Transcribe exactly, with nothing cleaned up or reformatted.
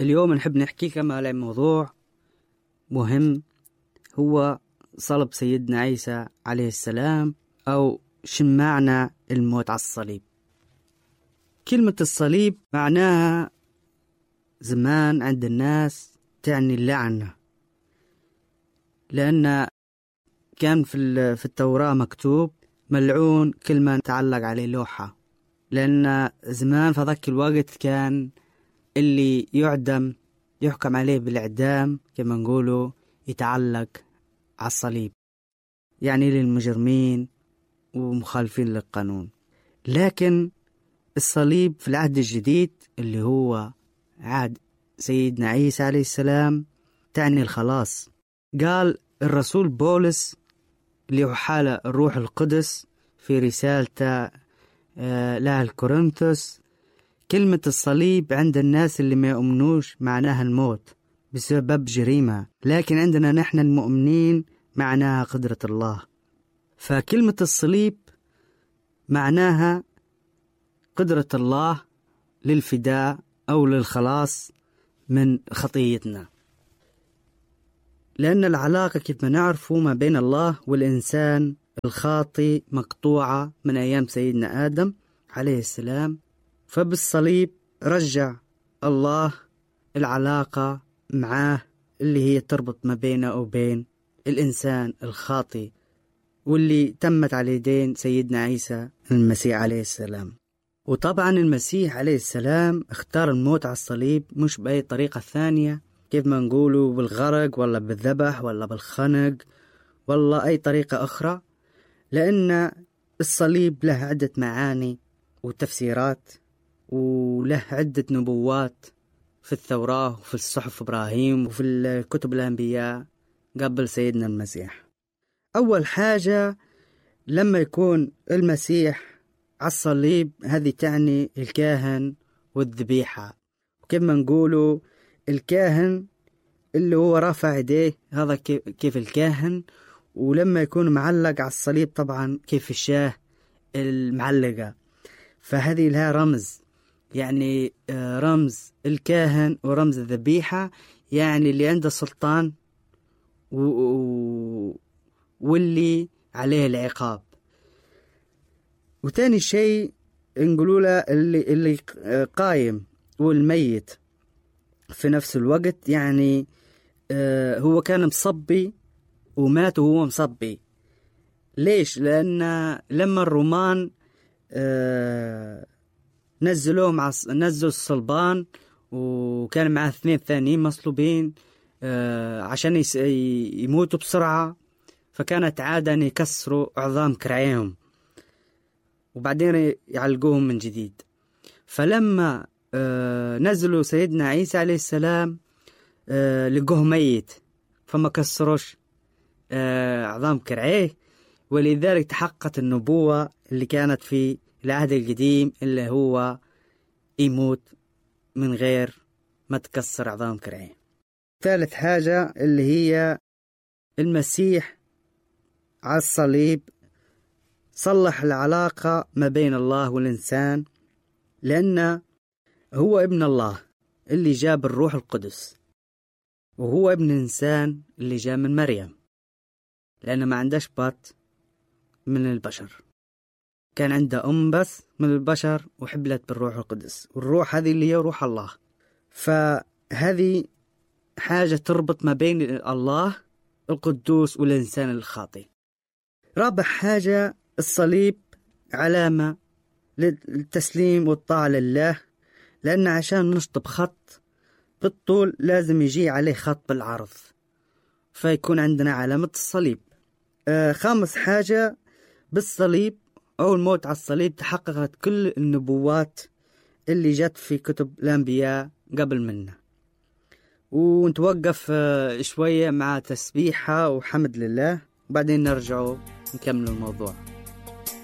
اليوم نحب نحكي كما على موضوع مهم، هو صلب سيدنا عيسى عليه السلام، أو شن معنى الموت على الصليب. كلمة الصليب معناها زمان عند الناس تعني اللعنة، لأن كان في في التوراة مكتوب ملعون كل ما تعلق عليه لوحة، لأن زمان في ذاك الوقت كان اللي يعدم يحكم عليه بالإعدام كما نقولوا يتعلق على الصليب، يعني للمجرمين ومخالفين للقانون. لكن الصليب في العهد الجديد اللي هو عهد سيدنا عيسى عليه السلام تعني الخلاص. قال الرسول بولس اللي حال الروح القدس في رسالته لأهل كورنثوس، كلمة الصليب عند الناس اللي ما يؤمنوش معناها الموت بسبب جريمة، لكن عندنا نحن المؤمنين معناها قدرة الله. فكلمة الصليب معناها قدرة الله للفداء أو للخلاص من خطيتنا، لأن العلاقة كيف ما نعرفه ما بين الله والإنسان الخاطئ مقطوعة من أيام سيدنا آدم عليه السلام. فبالصليب رجع الله العلاقة معاه اللي هي تربط ما بينه وبين الإنسان الخاطئ، واللي تمت على يدين سيدنا عيسى المسيح عليه السلام. وطبعا المسيح عليه السلام اختار الموت على الصليب مش بأي طريقة ثانية، كيف ما نقولوا بالغرق ولا بالذبح ولا بالخنق ولا أي طريقة أخرى، لأن الصليب له عدة معاني وتفسيرات، وله عدة نبوات في التوراة وفي الصحف إبراهيم وفي الكتب الأنبياء قبل سيدنا المسيح. أول حاجة لما يكون المسيح على الصليب هذه تعني الكاهن والذبيحة، وكيف ما نقولوا الكاهن اللي هو رافع يديه هذا كيف الكاهن، ولما يكون معلق على الصليب طبعا كيف الشاه المعلقة. فهذه لها رمز، يعني رمز الكاهن ورمز الذبيحة، يعني اللي عنده سلطان واللي عليه العقاب. وتاني شيء نقولوا له اللي, اللي قايم والميت في نفس الوقت، يعني هو كان مصبي ومات وهو مصبي. ليش؟ لأن لما الرومان نزلوه مع نزلوا الصلبان وكان معه اثنين ثانيين مصلوبين عشان يموتوا بسرعة، فكانت عادة أن يكسروا عظام كرعيهم وبعدين يعلقوهم من جديد. فلما نزلوا سيدنا عيسى عليه السلام لقوه ميت فما كسروش عظام كرعيه، ولذلك تحققت النبوة اللي كانت في العهد القديم اللي هو يموت من غير ما تكسر عظام كرعيه. ثالث حاجة اللي هي المسيح على الصليب صلح العلاقة ما بين الله والإنسان، لأنه هو ابن الله اللي جاب الروح القدس، وهو ابن إنسان اللي جاء من مريم، لأنه ما عندهش بات من البشر، كان عنده أم بس من البشر وحبلت بالروح القدس، والروح هذه اللي هي روح الله. فهذه حاجة تربط ما بين الله القدوس والإنسان الخاطئ. رابع حاجة الصليب علامة للتسليم والطاعة لله، لأن عشان نشطب خط بالطول لازم يجي عليه خط بالعرض، فيكون عندنا علامة الصليب. آه خامس حاجة بالصليب أو الموت على الصليب تحققت كل النبوات اللي جت في كتب الأنبياء قبل منا. ونتوقف آه شوية مع تسبيحة وحمد لله، وبعدين نرجع نكمل الموضوع.